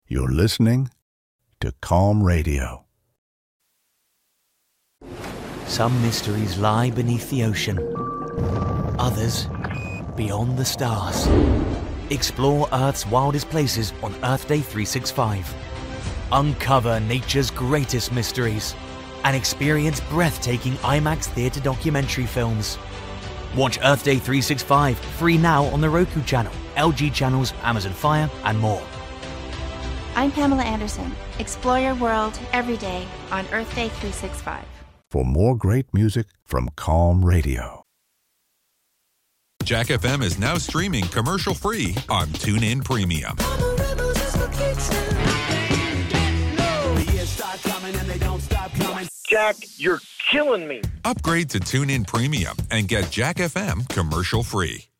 You're listening to Calm Radio. Some mysteries lie beneath the ocean. Others, beyond the stars. Explore Earth's wildest places on Earth Day 365. Uncover nature's greatest mysteries and experience breathtaking IMAX theater documentary films. Watch Earth Day 365 free now on the Roku channel, LG channels, Amazon Fire, and more. I'm Pamela Anderson. Explore your world every day on Earth Day 365. For more great music from Calm Radio. Jack FM is now streaming commercial-free on TuneIn Premium. Jack, you're killing me. Upgrade to TuneIn Premium and get Jack FM commercial-free.